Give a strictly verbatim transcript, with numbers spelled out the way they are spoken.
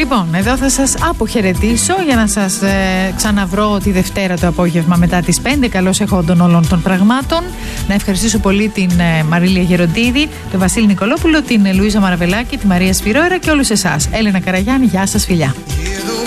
Λοιπόν, εδώ θα σας αποχαιρετήσω για να σας ε, ξαναβρω τη Δευτέρα το απόγευμα μετά τις πέντε. Καλώς εχόντων όλων των πραγμάτων. Να ευχαριστήσω πολύ την ε, Μαρίλια Γεροντίδη, τον Βασίλη Νικολόπουλο, την ε, Λουίζα Μαραβελάκη, τη Μαρία Σπυρόερα και όλους εσάς. Έλενα Καραγιάννη, γεια σας, φιλιά.